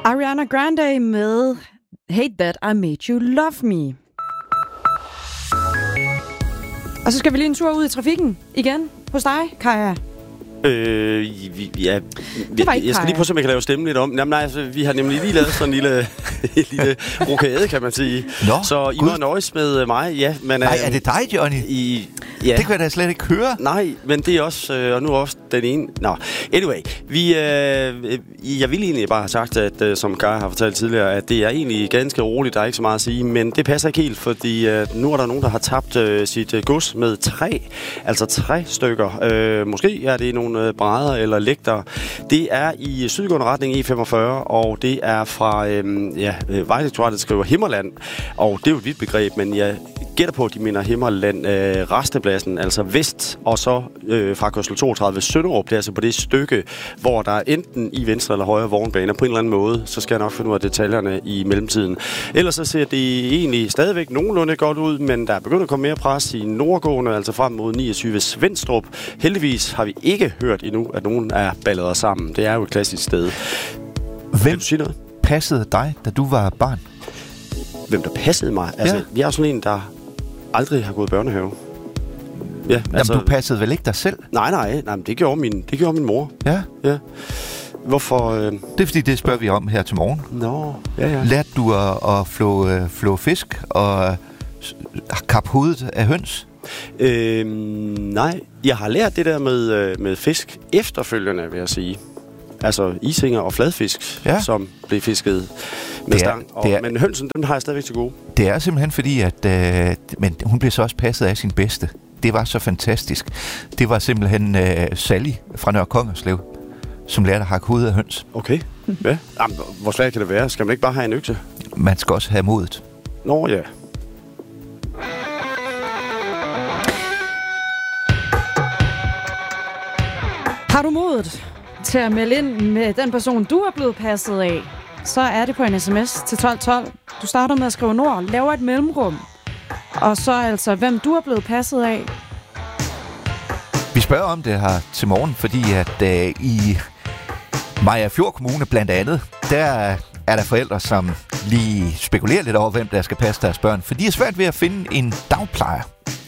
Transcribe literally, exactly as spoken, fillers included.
Ariana Grande med Hate That I Made You Love Me. Og så skal vi lige en tur ud i trafikken igen hos dig, Kaja. Øh, vi, ja, det var ikke jeg skal lige prøve, om jeg kan lave stemmen lidt om. Jamen nej, altså, vi har nemlig lige lavet sådan en lille, en lille rokade, kan man sige. Nå, så I Gud. må nøjes med mig, ja. Men, nej, øh, er det dig, Johnny? I, ja. Det kan jeg da slet ikke høre. Nej, men det er også, øh, og nu også den ene. Nå, anyway. Vi, øh, jeg ville egentlig bare have sagt, at øh, som Kaja har fortalt tidligere, at det er egentlig ganske roligt, der er ikke så meget at sige. Men det passer ikke helt, fordi øh, nu er der nogen, der har tabt øh, sit øh, gods med tre. Altså tre stykker. Øh, måske er det nogle øh, brædder eller lægter. Det er i sydgående retning E femogfyrre, og det er fra øh, ja, Vejdirektoratet skriver Himmerland. Og det er jo et vidt begreb, men jeg gætter på, at de mener Himmerland øh, restepladsen, altså vest, og så øh, fra kørsel toogtredive Sønderup, det er altså på det stykke, hvor der er enten i venstre eller højre vognbaner på en eller anden måde, så skal jeg nok finde ud af detaljerne i mellemtiden. Ellers så ser det egentlig stadigvæk nogenlunde godt ud, men der er begyndt at komme mere pres i nordgående, altså frem mod niogtyve Svendstrup. Heldigvis har vi ikke hørt endnu, at nogen er ballet sammen. Det er jo et klassisk sted. Hvem Vil du sige noget? Passede dig, da du var barn? Hvem der passede mig? Altså, Ja. jeg er sådan en, der aldrig har gået i børnehave. Ja, Jamen, altså, du passede vel ikke dig selv? Nej, nej, nej, men det gjorde min, det gjorde min mor. Ja. Ja. Hvorfor? Øh... Det er fordi, det spørger vi om her til morgen. Nå, ja, ja. Lærte du at, at flå, øh, flå fisk og kappe hovedet af høns? Øh, nej, jeg har lært det der med, øh, med fisk efterfølgende, vil jeg sige. Altså isinger og fladfisk, ja. Som blev fisket med er, stang. Og, er, men hønsen, den har jeg stadigvæk til gode. Det er simpelthen fordi, at øh, men hun blev så også passet af sin bedste. Det var så fantastisk. Det var simpelthen øh, Sally fra Nørre Kongerslev, som lærte at hakke hovedet af høns. Okay, ja. Jamen, hvor svært kan det være? Skal man ikke bare have en økse? Man skal også have modet. Nå ja. Har du modet til at melde ind med den person, du er blevet passet af, så er det på en sms til tolv tolv. Du starter med at skrive nord, laver et mellemrum, og så altså, hvem du er blevet passet af. Vi spørger om det her til morgen, fordi at øh, i Mariagerfjord Kommune blandt andet, der er der forældre, som lige spekulerer lidt over, hvem der skal passe deres børn, for de er svært ved at finde en dagplejer.